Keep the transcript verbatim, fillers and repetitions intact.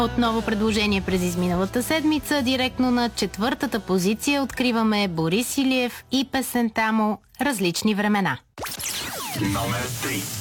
Отново предложение през изминалата седмица. Директно на четвъртата позиция откриваме Борис Илиев и песента му «Различни времена». Номер три.